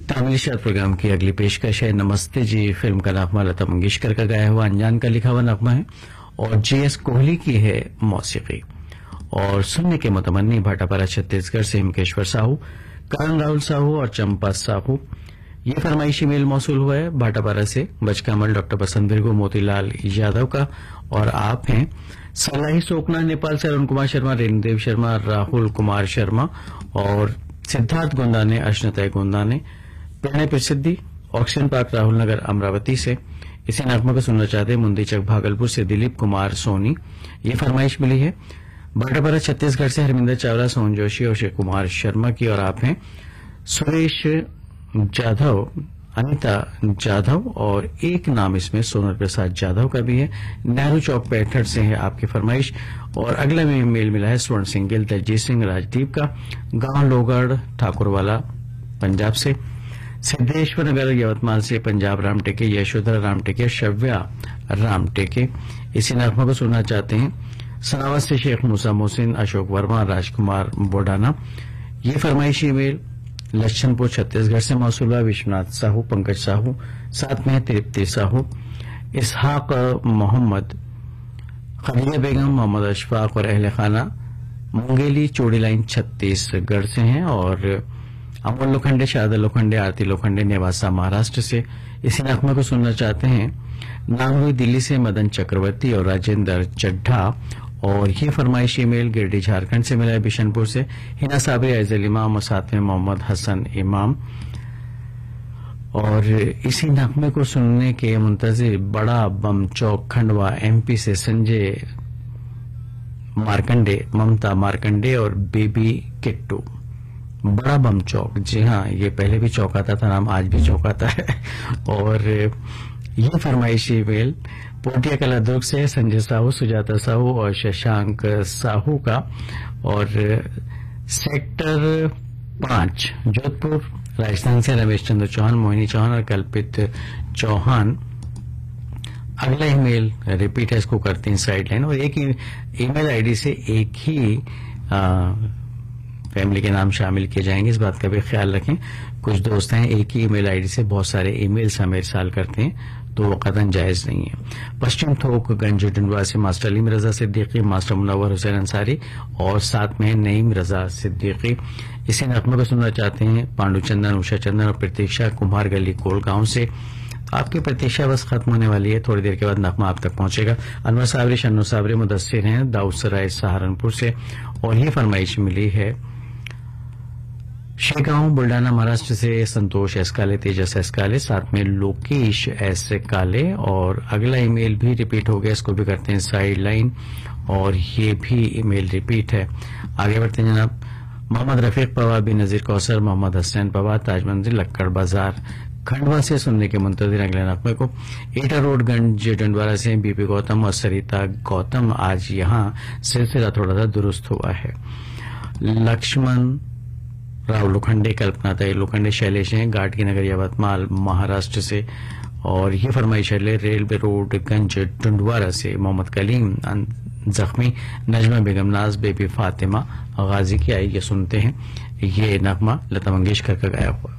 तामिलिशात programme की अगली पेशकश है नमस्ते जी। फिल्म का नगमा लता मंगेशकर का गाया हुआ अनजान का लिखा हुआ नगमा है और जेएस कोहली की है मौसीकी। और सुनने के मुतमन्नी भाटापारा छत्तीसगढ़ से हिमकेश्वर साहू, करण राहुल साहू और चंपा साहू। ये फरमाइशी मेल मौसूल हुआ है भाटापारा से बचकामल डॉक्टर बसंत बिरगू मोतीलाल यादव का। और आप हैं सलाही सोकना नेपाल से अरुण कुमार शर्मा, रेणुदेव शर्मा, राहुल कुमार शर्मा और सिद्धार्थ गोंदा ने, अश्नतय गोंदा ने, प्रणय प्रसिद्धि ऑक्सीजन पार्क राहुल नगर अमरावती से। इसी नगमा को सुनना चाहते हैं मुंदीचक भागलपुर से दिलीप कुमार सोनी। ये फरमाइश मिली है भाटापारा छत्तीसगढ़ से हरमिंदर चावला, सोहन जोशी और शिव कुमार शर्मा की। और आप हैं सुरेश जाधव, अनिता जाधव और एक नाम इसमें सोनल प्रसाद जाधव का भी है। नेहरू चौक पैठर से है आपकी फरमाइश। और अगला में मेल मिला है स्वर्ण सिंह गिल, दलजीत सिंह राजदीप का, गांव लोगढ़ ठाकुरवाला पंजाब से। सिद्धेश्वर नगर यवतमाल से पंजाब राम टेके, यशोधरा राम टेके, शव्या राम टेके। इसी नगमा को सुनना चाहते हैं सनावत से शेख मूसा मोहसिन, अशोक वर्मा, राजकुमार बोडाना। ये फरमाइशी मेल लच्छनपुर छत्तीसगढ़ से मौसूल हुआ विश्वनाथ साहू, पंकज साहू, साथ में तृप्ति साहू, इसहाक मोहम्मद, खदीजा बेगम, मोहम्मद अशफाक और अहले खाना मुंगेली चौड़ी लाइन छत्तीसगढ़ से हैं। और अमोल लोखंडे, शारदा लोखंडे, आरती लोखंडे नेवासा महाराष्ट्र से। इसी नगमा को सुनना चाहते हैं नागवी दिल्ली से मदन चक्रवर्ती और राजेंद्र चड्ढा। और ये फरमाइश ईमेल गिरडी झारखंड से मिला है बिशनपुर से हिना साबरी, ऐजल इमाम और साथ में मोहम्मद हसन इमाम। और इसी नगमे को सुनने के मुंतजिर बड़ा बम चौक खंडवा एमपी से संजय मार्कंडे, ममता मार्कंडे और बेबी किट्टू। बड़ा बम चौक, जी हाँ, ये पहले भी चौकाता था नाम, आज भी चौकाता है। और ये फरमाइशी मेल पोटिया कला दुर्ग से संजय साहू, सुजाता साहू और शशांक साहू का। और सेक्टर 5 जोधपुर राजस्थान से रमेश चंद्र चौहान, मोहिनी चौहान और कल्पित चौहान। अगला ईमेल रिपीट है, इसको करते हैं साइड लाइन। और एक ईमेल आईडी से एक ही फैमिली के नाम शामिल किए जाएंगे, इस बात का भी ख्याल रखें। कुछ दोस्त हैं एक ही ईमेल आईडी से बहुत सारे ईमेल्स हमें इरसाल करते हैं, तो वो कतन जायज नहीं है। पश्चिम थोकगंज डंडवा से मास्टर अलीम रजा सिद्दीकी, मास्टर मुनव्वर हुसैन अंसारी और साथ में नईम रजा सिद्दीकी। इसी नगमे को सुनना चाहते हैं पांडु चंदन, उषा चंदन और प्रतीक्षा कुमार गली कोलगांव से। आपकी प्रतीक्षा बस खत्म होने वाली है, थोड़ी देर के बाद नगमा आप तक पहुंचेगा। अनवर साबरी, शन्नू साबरी मुदस्सिर हैं दाऊद सराय सहारनपुर से। और ये फरमाइश मिली है शेगांव बुल्डाना महाराष्ट्र से संतोष एस काले, तेजस एस काले, साथ में लोकेश एस काले। और अगला ईमेल भी रिपीट हो गया, इसको भी करते हैं साइड लाइन। और ये भी ईमेल रिपीट है। आगे बढ़ते हैं जनाब। मोहम्मद रफीक पवा, बिन नजीर कौसर, मोहम्मद हसनैन पवा, ताज मंजिल लक्कड़ बाजार खंडवा से सुनने के मुंतजिर अगले नगमे को एटा रोडगंज डंडवारा से बीपी गौतम और सरिता गौतम। आज यहाँ सिलसिला थोड़ा सा दुरुस्त हुआ है। लक्ष्मण राव लोखंडे, कल्पना तय लोखंडे, शैलेश हैं घाटकी नगर यवतमाल महाराष्ट्र से। और ये फरमाइश है रेलवे रोड गंज डंडवारा से मोहम्मद कलीम जख्मी, नजमा बेगम नाज, बेबी फातिमा गाजी की। आई ये सुनते हैं ये नगमा लता मंगेशकर का गाया हुआ।